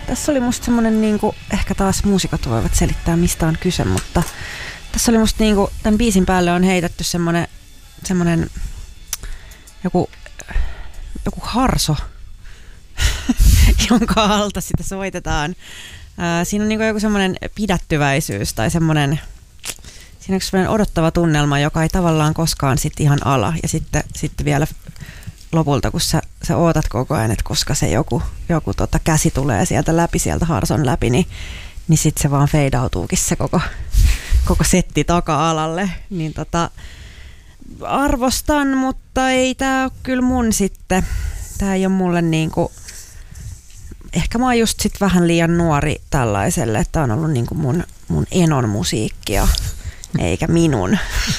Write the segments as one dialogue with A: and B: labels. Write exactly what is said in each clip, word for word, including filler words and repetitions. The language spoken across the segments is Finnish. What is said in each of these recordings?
A: tässä oli musta semmonen niinku, ehkä taas muusikot voivat selittää mistä on kyse, mutta tässä oli musta niinku, tämän biisin päälle on heitetty semmonen, semmonen joku, joku harso, jonka alta sitä soitetaan. Ää, siinä on niinku joku semmonen pidättyväisyys tai semmonen, siinä on semmoinen odottava tunnelma, joka ei tavallaan koskaan sit ihan ala. Ja sitten, sitten vielä lopulta, kun sä, sä ootat koko ajan, että koska se joku, joku tota käsi tulee sieltä läpi, sieltä harson läpi, niin, niin sitten se vaan feidautuukin se koko, koko setti taka-alalle. Niin tota, arvostan, mutta ei tää ole kyllä mun sitten. Tää ei ole mulle niinku, ehkä mä oon just sit vähän liian nuori tällaiselle, että on ollut niinku mun, mun enon musiikkia. Eikä minun.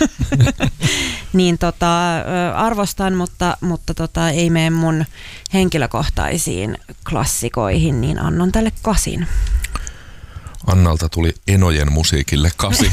A: Niin tota, arvostan, mutta, mutta tota, ei mene mun henkilökohtaisiin klassikoihin, niin annan tälle kasin.
B: Annalta tuli enojen musiikille kasi.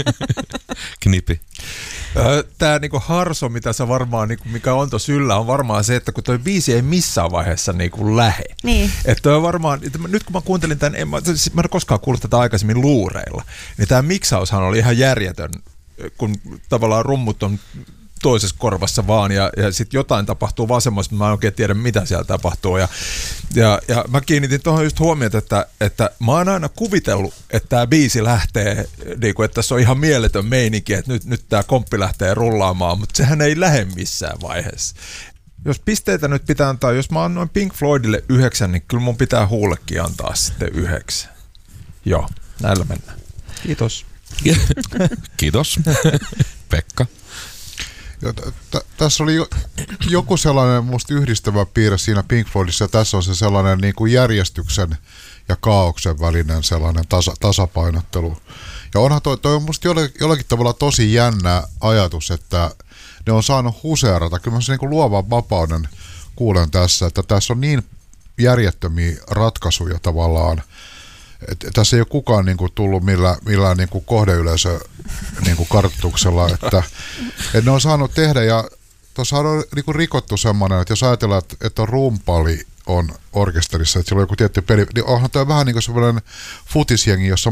B: Knipi.
C: Tämä niinku harso, mitä sä varmaan, niinku, mikä on tuossa yllä, on varmaan se, että kun toi biisi ei missään vaiheessa niinku lähe.
A: Niin.
C: Että on varmaan, että nyt kun mä kuuntelin tämän, en, mä, siis mä en koskaan kuullut tätä aikaisemmin luureilla, niin tämä miksaushan oli ihan järjetön, kun tavallaan rummut on toisessa korvassa vaan ja, ja sitten jotain tapahtuu vasemmassa, mutta mä en oikein tiedä mitä siellä tapahtuu ja, ja, ja mä kiinnitin tuohon just huomiota, että, että mä oon aina kuvitellut, että tämä biisi lähtee, niin kuin, että tässä on ihan mieletön meininki, että nyt, nyt tämä komppi lähtee rullaamaan, mutta sehän ei lähde missään vaiheessa. Jos pisteitä nyt pitää antaa, jos mä annoin Pink Floydille yhdeksän, niin kyllä mun pitää Huullekin antaa sitten yhdeksän. Joo, näillä mennään. Kiitos.
B: Kiitos. Pekka.
D: Ja t- t- tässä oli jo, joku sellainen musta yhdistävä piirre siinä Pink Floydissa, ja tässä on se sellainen niin kuin järjestyksen ja kaaoksen välinen sellainen tasa, tasapainottelu. Ja onhan toi, toi on musta jollakin, jollakin tavalla tosi jännä ajatus, että ne on saanut huseerata. Kyllä mä sen niin kuin luovan vapauden kuulen tässä, että tässä on niin järjettömiä ratkaisuja tavallaan. Et tässä ei ole kukaan niinku tullut millään, millään niinku kohdeyleisö niinku kartoituksella, että et ne on saanut tehdä, ja tuossa on niinku rikottu semmoinen, että jos ajatellaan, että, että on rumpali on orkesterissa, että sillä on joku tietty peli, niin onhan tämä vähän niin kuin semmoinen futisjengi, jossa